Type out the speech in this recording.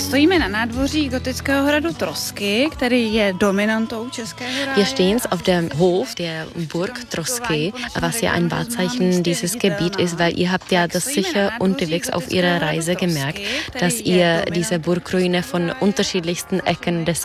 stojíme na nádvoří gotického hradu Trosky, který je dominantou českého ráje. Wir stehen auf dem Hof der Burg Trosky, was ja ein Wahrzeichen dieses Gebiet ist, weil ihr habt ja das sicher unterwegs auf ihrer Reise gemerkt, dass ihr diese Burgruine von unterschiedlichsten Ecken des